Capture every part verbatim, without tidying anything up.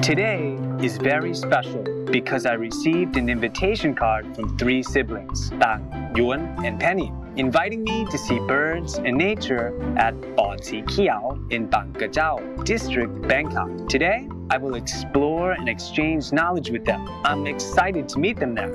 Today is very special because I received an invitation card from three siblings, Tang, Yuan, and Penny, inviting me to see birds and nature at Bon Si Kiao in Bang Kajau District, Bangkok. Today, I will explore and exchange knowledge with them. I'm excited to meet them there.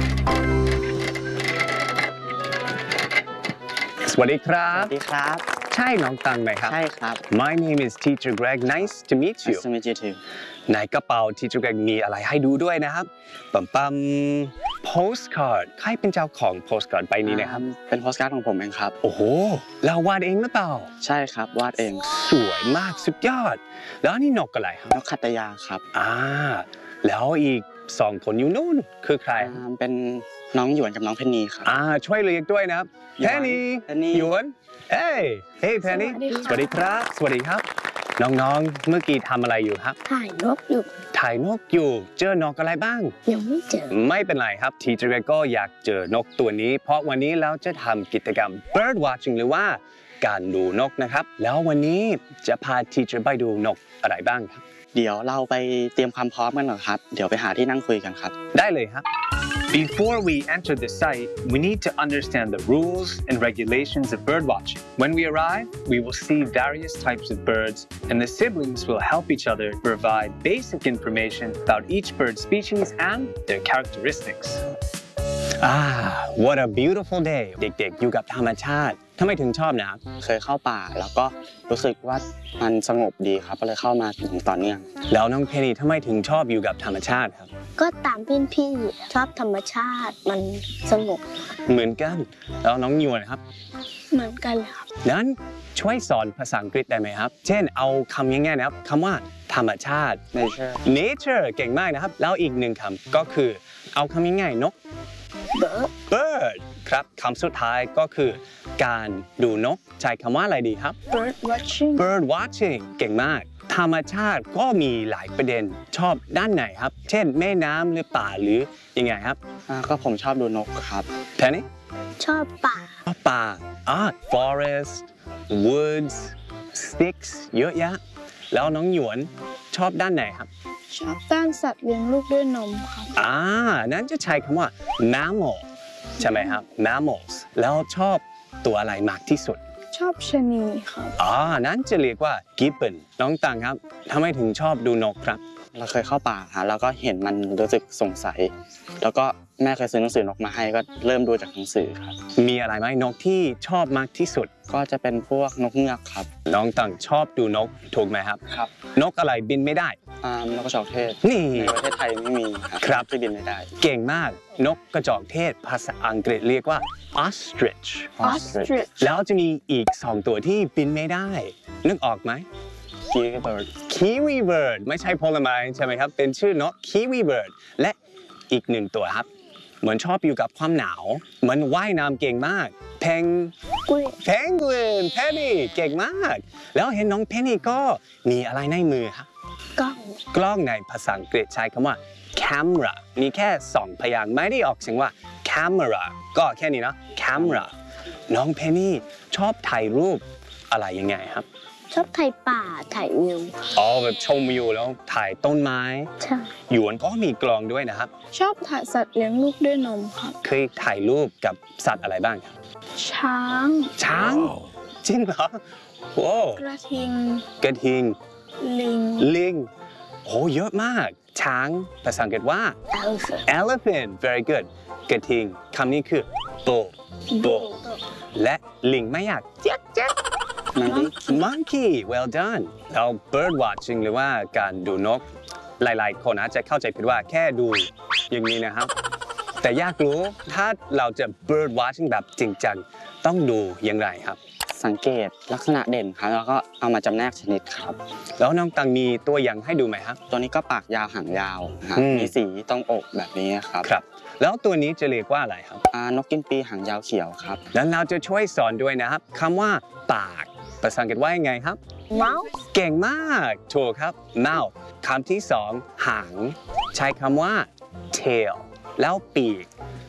สวัสดีครับสวัสดีครับใช่น้องตังไหมครับใช่ครับ My name is Teacher Greg. Nice to meet you. Nice to meet you too. ในกระเป๋า Teacher Greg มีอะไรให้ดูด้วยนะครับปั๊มปั๊ม postcard ใครเป็นเจ้าของ postcard ใบนี้นะครับเป็น postcard ของผมเองครับโอ้โหเราวาดเองหรือเปล่าใช่ครับวาดเองสวยมากสุดยอดแล้วนี่นกอะไรครับนกขัตยาครับอ่าแล้วอีกสองคนอยู่นู่นคือใครอ่าเป็นน้องหยวนกับน้องเพนนีครับอ่าช่วยเรียกด้วยนะครับหยวน Penny Penny หยวนเฮ้ยเฮ้ย Penny สวัสดีครับสวัสดีครับน้องๆเมื่อกี้ทำอะไรอยู่ครับถ่ายนกอยู่ถ่ายนกอยู่เจอนกอะไรบ้างยังไม่เจอไม่เป็นไรครับ Teacher Greg ก็อยากเจอนกตัวนี้ เพราะวันนี้เราจะทำกิจกรรม bird watching หรือว่าการดูนกนะครับแล้ววันนี้จะพา Teacher ไปดูนกอะไรบ้างครับเดี๋ยวเราไปเตรียมความพร้อมกันหน่อยครับเดี๋ยวไปหาที่นั่งคุยกันครับได้เลยครับ Before we enter the site, we need to understand the rules and regulations of birdwatching. When we arrive, we will see various types of birds, and the siblings will help each other provide basic information about each bird species and their characteristics. Ah, what a beautiful day. เด็กๆอยู่กับธรรมชาติทำไมถึงชอบนะครับเคยเข้าป่าแล้วก็รู้สึกว่ามันสงบดีครับก็เลยเข้ามาถึงต่อเนื่องแล้วน้องเพนนีทำไมถึงชอบอยู่กับธรรมชาติครับก็ตามพี่พี่ชอบธรรมชาติมันสงบเหมือนกันแล้วน้องยวนครับเหมือนกันเลยครับนั้นช่วยสอนภาษาอังกฤษได้ไหมครับ เช่นเอาคำง่ายๆนะครับคำว่าธรรมชาติ nature nature เก่งมากนะครับแล้วอีกหนึ่งคำก็คือเอาคำง่ายๆนก bird bird ครับคำสุดท้ายก็คือการดูนกใช้คำว่าอะไรดีครับ bird watching bird watching เก่งมากธรรมชาติก็มีหลายประเด็นชอบด้านไหนครับ เช่นแม่น้ำหรือป่าหรือยังไงครับอ่าก็ผมชอบดูนกครับแทนนี่ชอบป่าป่าอ่า forest woods sticks เยอะแยะแล้วน้องหยวนชอบด้านไหนครับชอบด้านสัตว์เลี้ยงลูกด้วยนมครับอ่านั้นจะใช้คำว่า mammal ใช่ไหมครับ mammals แล้วชอบตัวอะไรมากที่สุดชอบชะนีครับอ่านั้นจะเรียกว่า gibbon น้องตังครับทำไมถึงชอบดูนกครับเราเคยเข้าป่าฮะแล้วก็เห็นมันรู้สึกสงสัย แล้วก็แม่เคยซื้อหนังสือนกมาให้ก็เริ่มดูจากหนังสือครับมีอะไรไหมนกที่ชอบมากที่สุดก็จะเป็นพวกนกเงือกครับน้องตังชอบดูนกถูกไหมครับครับนกอะไรบินไม่ได้อ่านกกระจอกเทศนี่ในประเทศไทยไม่มีครับที่บินไม่ได้เก่งมากนกกระจอกเทศภาษาอังกฤษเรียกว่า ostrich ostrich แล้วจะมีอีกสองตัวที่บินไม่ได้ นึกออกไหม kiwi bird kiwi bird ไม่ใช่ผลไม้ใช่ไหมครับ เป็นชื่อนก kiwi bird และอีกหนึ่งตัวครับ เหมือนชอบอยู่กับความหนาว เหมือนว่ายน้ำเก่งมาก เพงกุ้ยเพนกวินเพนนีเก่งมาก แล้วเห็นน้องเพนนีก็มีอะไรในมือครับกล้องกล้องในภาษาอังกฤษใช้คำว่า camera มีแค่สองพยางค์ไม่ได้ออกเสียงว่า camera ก็แค่นี้นะ camera น้องเพนนีชอบถ่ายรูปอะไรยังไงครับชอบถ่ายป่าถ่ายวิวอ๋อแบบชมวิวแล้วถ่ายต้นไม้ใช่หยวนก็มีกลองด้วยนะครับชอบถ่ายสัตว์เลี้ยงลูกด้วยนมครับเคยถ่ายรูปกับสัตว์อะไรบ้างครับช้างช้าง จริงเหรอโอ้กระทิงกระทิงลิงลิงโหเยอะมาก ช้างภาษาอังกฤษว่า elephant elephant very good กระทิงคำนี้คือ bull bull และลิงไม่อยากเจ๊กเจ๊ก monkey monkey well done แล้ว bird watching หรือว่าการดูนก หลายๆ คนอาจจะเข้าใจผิดว่าแค่ดูอย่างนี้นะครับ แต่อยากรู้ถ้าเราจะ bird watching แบบจริงจังต้องดูอย่างไรครับสังเกตลักษณะเด่นครับแล้วก็เอามาจำแนกชนิดครับแล้วน้องตังมีตัวอย่างให้ดูไหมครับตัวนี้ก็ปากยาวหางยาวนะฮะอืมมีสีตรงอกแบบนี้ครับครับ แล้วตัวนี้จะเรียกว่าอะไรครับอ่านกกินปีหางยาวเขียวครับแล้วเราจะช่วยสอนด้วยนะครับคำว่าปากภาษาอังกฤษว่ายังไงครับ mouse เก่งมากถูกครับ mouth คำที่สองหาง ใช้คำว่า tail แล้วปีก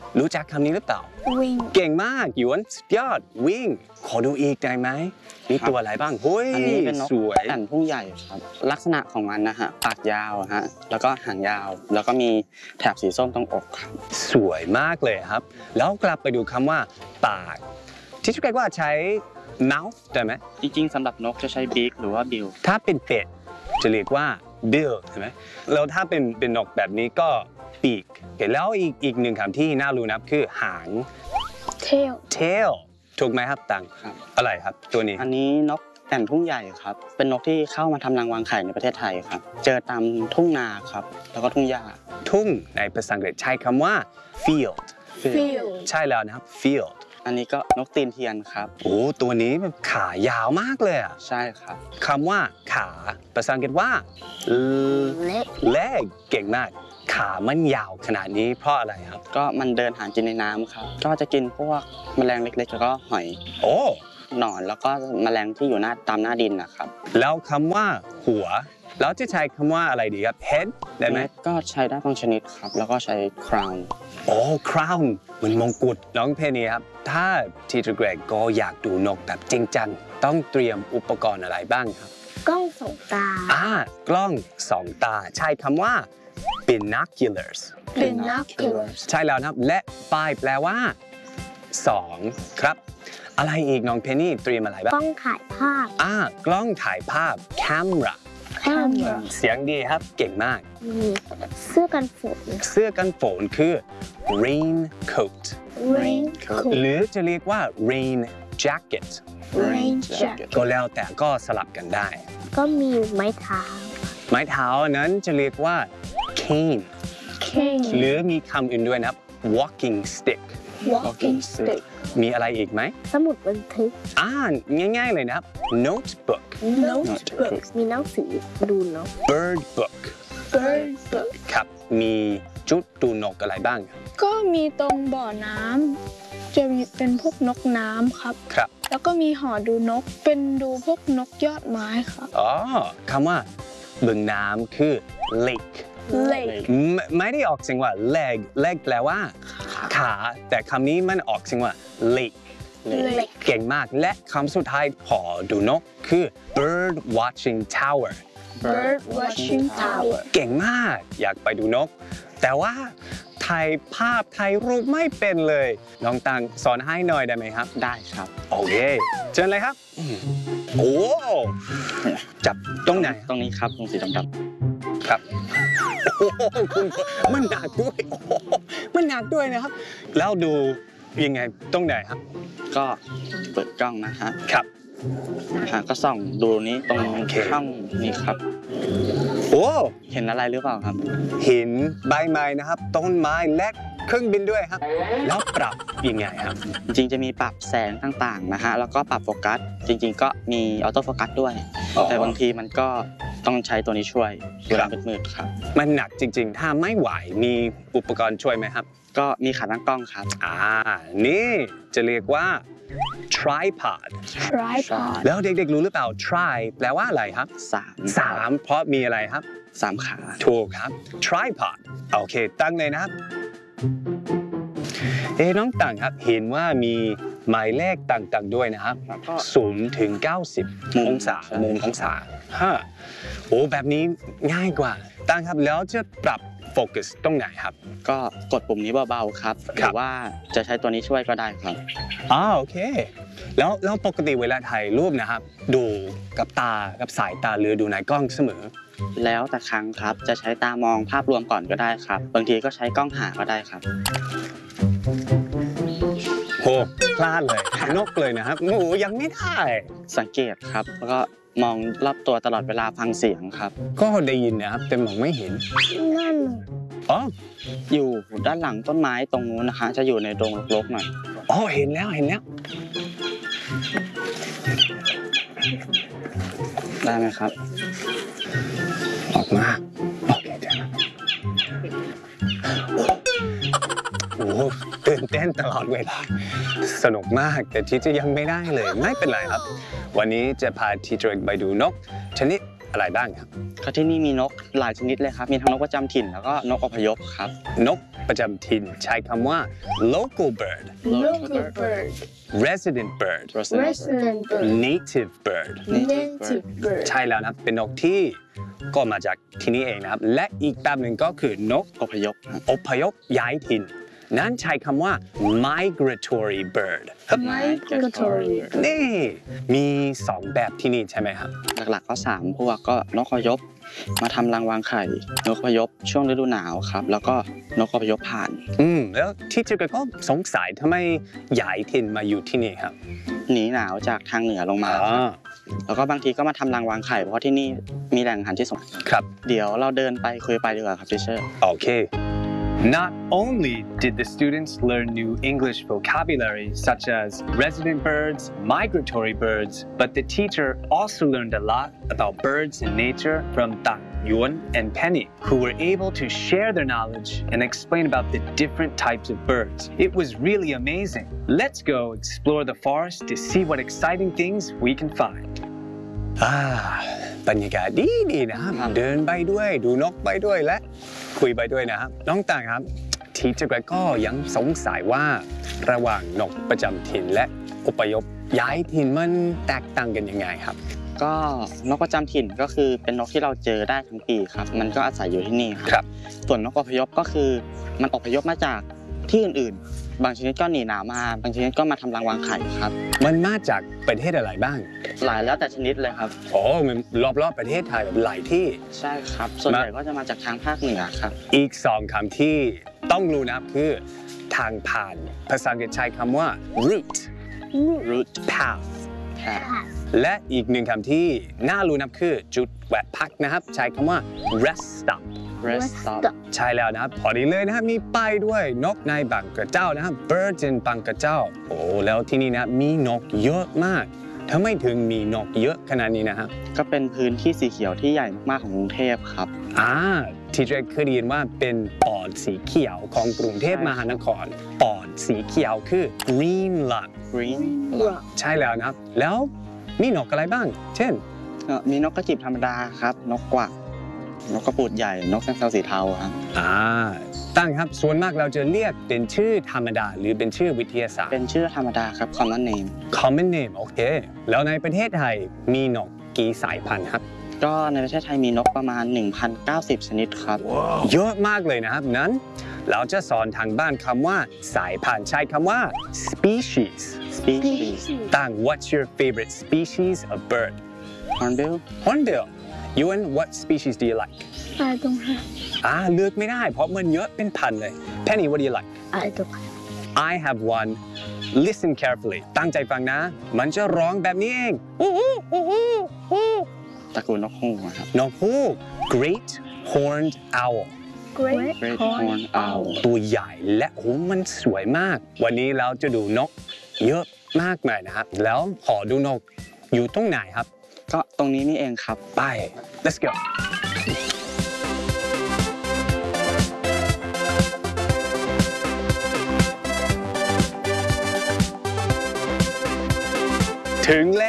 รู้จักคำนี้หรือเปล่าวิ่งเก่งมากหยวนสุดยอดวิ่งขอดูอีกได้ไหมมีตัวอะไรบ้างเฮ้ยอันนี้เป็นนกสวยแอ่นพุ่งใหญ่ครับ ลักษณะของมันนะฮะปากยาวฮะแล้วก็หางยาว แล้วก็มีแถบสีส้มตรงอกครับสวยมากเลยครับ แล้วกลับไปดูคำว่าปากที่ชุกว่าใช้ mouth ได้ไหมจริงๆสำหรับนกจะใช้ beak หรือว่า bill ถ้าเป็นเป็ดจะเรียกว่า bill ใช่ไหมแล้วถ้าเป็นเป็นนกแบบนี้ก็ปีกโอเคแล้วอีกอีกหนึ่งคำที่น่ารู้นะครับคือหางเทล tail ถูกไหมครับตังครับอะไรครับตัวนี้อันนี้นกแอ่นทุ่งใหญ่ครับ เป็นนกที่เข้ามาทำรังวางไข่ในประเทศไทยครับ เจอตามทุ่งนาครับ แล้วก็ทุ่งหญ้าทุ่งในภาษาอังกฤษใช้คำว่า field ฟิลใช่แล้วนะครับ field อันนี้ก็นกตีนเทียนครับโอ้ตัวนี้แบบขายาวมากเลยอะใช่ครับคำว่าขาภาษาอังกฤษว่าเล็ก leg เก่งมาก ขามันยาวขนาดนี้เพราะอะไรครับก็มันเดินหากินในน้ำครับ ก็จะกินพวกแมลงเล็กๆ แล้วก็หอยโอ้หนอน แล้วก็แมลงที่อยู่หน้าตามหน้าดินนะครับแล้วคำว่าหัวเราจะใช้คำว่าอะไรดีครับ head ได้ไหมก็ใช้ได้บางชนิดครับ แล้วก็ใช้ crown โอ้ crown เหมือนมงกุฎน้องเพนีครับ ถ้าทีเจอร์เกรกก็อยากดูนกแบบจริงจังต้องเตรียมอุปกรณ์อะไรบ้างครับกล้องส่องตาอ่ากล้องสองตาใช้คำว่า binoculars binoculars ใช่แล้วนะครับและปลายแปลว่าสองครับ อะไรอีกน้องเพนนี่เตรียมอะไรบ้างกล้องถ่ายภาพอ่ากล้องถ่ายภาพ camera camera เสียงดีครับเก่งมากมีเสื้อกันฝนเสื้อกันฝนคือ raincoat raincoat หรือจะเรียกว่า rain jacket rain jacket ก็แล้วแต่ก็สลับกันได้ก็มีไม้เท้าไม้เท้านั้นจะเรียกว่า cane cane หรือมีคำอื่นด้วยนะครับ walking stick walking stick มีอะไรอีกไหมสมุดบันทึกอ่านง่ายๆเลยนะครับ notebook notebook มีหนังสือดูนก bird book bird book ครับ มีจุดดูนกอะไรบ้างครับก็มีตรงบ่อน้ำจะมีเป็นพวกนกน้ำครับครับแล้วก็มีหอดูนกเป็นดูพวกนกยอดไม้ครับอ๋อคำว่าบึงน้ำคือ lake lake ไม่ไม่ได้ออกเสียงว่า leg leg แปลว่าขา แต่คำนี้มันออกเสียงว่า lake lake เก่งมาก และคำสุดท้ายหอดูนกคือ bird watching tower bird watching tower เก่งมาก อยากไปดูนก แต่ว่าถ่ายภาพถ่ายรูปไม่เป็นเลย น้องตังสอนให้หน่อยได้ไหมครับได้ครับโอเค เชิญเลยครับ โอ้จับตรงไหนตรงนี้ครับ ตรงสีดำครับ โอ้โหคุณมันหนักด้วยโอ้โหมันหนักด้วยนะครับ แล้วดูยังไงตรงไหนครับๆก็เปิดกล้องนะฮะครับฮะก็ส่องดูนี้ตรงโอเคช่องนี้ครับโอ้เห็นอะไรหรือเปล่าครับหินใบไม้นะครับ ต้นไม้และเครื่องบินด้วยครับ แล้วปรับยังไงครับจริงๆจะมีปรับแสงต่างๆนะฮะ แล้วก็ปรับโฟกัส จริงๆ ก็มีออโต้โฟกัสด้วยอ๋อแต่บางทีมันก็ต้องใช้ตัวนี้ช่วยเวลามืดๆครับมันหนักจริงๆ ถ้าไม่ไหวมีอุปกรณ์ช่วยไหมครับก็มีขาตั้งกล้องครับอ่า นี่จะเรียกว่า tripod tripod แล้วเด็กๆรู้หรือเปล่า tri แปลว่าอะไรครับสามสามเพราะมีอะไรครับสามขาถูกครับ tripod โอเค ตั้งเลยนะครับ เอ๊ะน้องต่างครับ เห็นว่ามีหมายเลขต่างๆด้วยนะครับแล้วก็ศูนย์ถึงเก้าสิบมุมองศาใช่มุมองศาฮะโอ้แบบนี้ง่ายกว่า ตั้งครับ แล้วจะปรับโฟกัสตรงไหนครับก็กดปุ่มนี้เบาๆครับ หครัรืบอว่าจะใช้ตัวนี้ช่วยก็ได้ครับอ๋อโอเค แล้วแล้วปกติเวลาถ่ายรูปนะครับ ดูกับตากับสายตาหรือดูในกล้องเสมอแล้วแต่ครั้งครับ จะใช้ตามองภาพรวมก่อนก็ได้ครับ บางทีก็ใช้กล้องหาก็ได้ครับโหพลาดเลยนกเลยนะครับโอ้โหยังไม่ได้สังเกตครับ แล้วก็มองรอบตัวตลอดเวลาฟังเสียงครับก็ได้ยินนะครับแต่มองไม่เห็นนั่นอ๋ออยู่ด้านหลังต้นไม้ตรงนู้นนะคะ จะอยู่ในดงรกๆหน่อยอ๋อเห็นแล้วเห็นแล้วได้ไหมครับออกมาโอเคเดี๋ยวนะโอ้โหตื่นเต้นตลอดเวลาสนุกมากแต่ที่จะยังไม่ได้เลยไม่เป็นไรครับ วันนี้จะพาทีเจอร์ไปดูนกชนิดอะไรบ้างครับก็ที่นี่มีนกหลายชนิดเลยครับ มีทั้งนกประจำถิ่นแล้วก็นกอพยพครับนกประจำถิ่นใช้คำว่า local bird local bird resident bird resident bird native bird native bird ใช่แล้วนะครับเป็นนกที่ก็มาจากที่นี่เองนะครับและอีกแบบหนึ่งก็คือนกอพยพครับอพยพย้ายถิ่นนั้นใช้คำว่า migratory bird migratory นี่มีสองแบบที่นี่ใช่ไหมครับหลักๆก็สามพวกก็นกอพยพมาทำรังวางไข่นกอพยพช่วงฤดูหนาวครับแล้วก็นกอพยพผ่านอืมแล้วที่เจอก็สงสัยทำไมย้ายถิ่นมาอยู่ที่นี่ครับหนีหนาวจากทางเหนือลงมาอ๋อครับแล้วก็บางทีก็มาทำรังวางไข่เพราะที่นี่มีแหล่งอาหารที่สมครับเดี๋ยวเราเดินไปคุยไปดีกว่าครับทิเชอร์โอเค Not only did the students learn new English vocabulary such as resident birds, migratory birds, but the teacher also learned a lot about birds and nature from Tak, Yuan, and Penny, who were able to share their knowledge and explain about the different types of birds. It was really amazing. Let's go explore the forest to see what exciting things we can find. อ่าบรรยากาศดีดีนะครับ เดินไปด้วยดูนกไปด้วยและคุยไปด้วยนะครับน้องต่างครับทีเจอร์ก็ยังสงสัยว่าระหว่างนกประจำถิ่นและอพยพย้ายถิ่นมันแตกต่างกันยังไงครับก็นกประจำถิ่นก็คือเป็นนกที่เราเจอได้ทั้งปีครับมันก็อาศัยอยู่ที่นี่คครัรับ ส่วนนกอพยพก็คือมันอพยพมาจากที่อื่นๆ บางชนิดก็หนีหนาวมาบางชนิดก็มาทำรังวางไข่ครับมันมาจากประเทศอะไรบ้างหลายแล้วแต่ชนิดเลยครับโอ้มันรอบๆประเทศไทยแบบหลายที่ใช่ครับ ส่วนใหญ่ก็จะมาจากทางภาคเหนือครับอีกสองคำที่ต้องรู้นะครับคือทางผ่านภาษาอังกฤษใช้คำว่า route root path ค่ะและอีกหนึ่งคำที่น่ารู้นะครับคือจุดแวะพักนะครับใช้คำว่า rest stop rest stop ใช่แล้วนะครับพอดีเลยนะครับมีป้ายด้วยนกในบางกระเจ้านะครับ birds in บางกระเจ้าโอ้แล้วที่นี่นะมีนกเยอะมากทำไมถึงมีนกเยอะขนาดนี้นะครับก็เป็นพื้นที่สีเขียวที่ใหญ่มากๆของกรุงเทพครับอ่าที่เจเคยได้ยินว่าเป็นปอดสีเขียวของกรุงเทพมหานครปอดสีเขียวคือ green lung green ใช่แล้วนะครับ แล้วมีนกอะไรบ้าง เช่นเอ่อมีนกกระจิบธรรมดาครับ นกกวักนกกระปูดใหญ่ นกแซงเซาสีเทาครับอ่าตั้งครับส่วนมากเราจะเรียกเป็นชื่อธรรมดา หรือเป็นชื่อวิทยาศาสตร์เป็นชื่อธรรมดาครับ common name common name โอเค แล้วในประเทศไทยมีนกกี่สายพันธุ์ครับก็ในประเทศไทยมีนกประมาณ หนึ่งพันเก้าสิบ ชนิดครับเยอะมากเลยนะครับนั้น เราจะสอนทางบ้านคำว่าสายพันธุ์ใช้คำว่า species species ตั้ง what's your favorite species of bird hornbill hornbill Ewan what species do you like I don't have อ่าเลือกไม่ได้เพราะมันเยอะเป็นพันเลย Penny what do you like I don't have I have one listen carefully ตั้งใจฟังนะ มันจะร้องแบบนี้เองอู้อู้อู้อู้อู้ตระกูลนกฮูกครับนกฮูก Great Horned Owl great great horn horn owl ตัวใหญ่และโอ้มันสวยมาก วันนี้เราจะดูนกเยอะมากมายนะครับ แล้วขอดูนกอยู่ตรงไหนครับก็ตรงนี้นี่เองครับไป let's go ถึงแล้ว